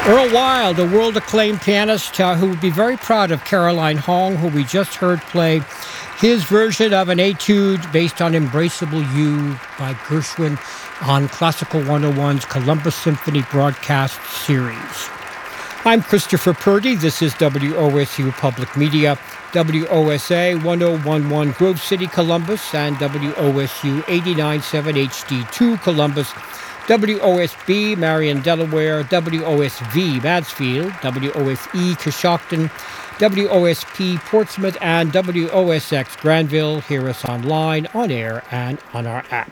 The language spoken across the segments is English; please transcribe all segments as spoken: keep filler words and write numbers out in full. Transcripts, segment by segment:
Earl Wild, a world-acclaimed pianist uh, who would be very proud of Caroline Hong, who we just heard play his version of an etude based on Embraceable You by Gershwin on Classical one oh one's Columbus Symphony broadcast series. I'm Christopher Purdy. This is W O S U Public Media, W O S A one oh one point one Grove City, Columbus, and W O S U eighty-nine point seven H D two Columbus, W O S B Marion, Delaware, W O S V Mansfield, W O S E Coshocton, W O S P Portsmouth, and W O S X Granville. Hear us online, on air, and on our app.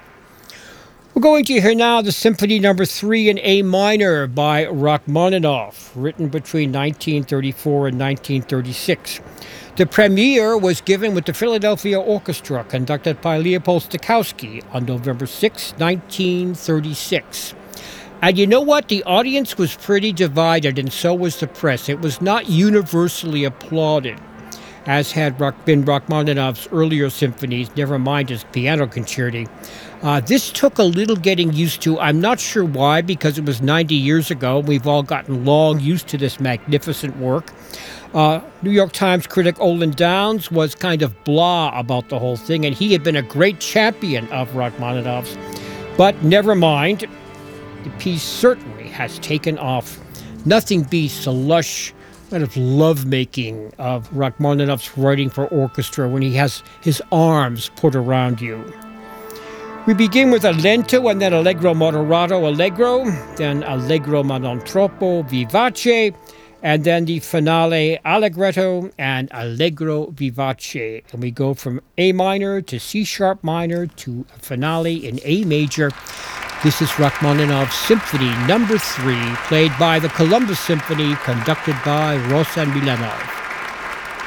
We're going to hear now the Symphony Number three in A minor by Rachmaninoff, written between nineteen thirty-four and nineteen thirty-six. The premiere was given with the Philadelphia Orchestra, conducted by Leopold Stokowski, on November sixth, nineteen thirty-six. And you know what? The audience was pretty divided, and so was the press. It was not universally applauded, as had been Rachmaninoff's earlier symphonies, never mind his piano concerti. Uh, this took a little getting used to. I'm not sure why, because it was ninety years ago. We've all gotten long used to this magnificent work. Uh, New York Times critic Olin Downs was kind of blah about the whole thing, and he had been a great champion of Rachmaninoff's. But never mind, the piece certainly has taken off. Nothing beats the lush kind of lovemaking of Rachmaninoff's writing for orchestra when he has his arms put around you. We begin with a lento and then allegro moderato allegro, then allegro ma non troppo vivace, and then the finale allegretto and allegro vivace. And we go from A minor to C sharp minor to a finale in A major. This is Rachmaninoff's Symphony Number three, played by the Columbus Symphony, conducted by Rosen Milanov.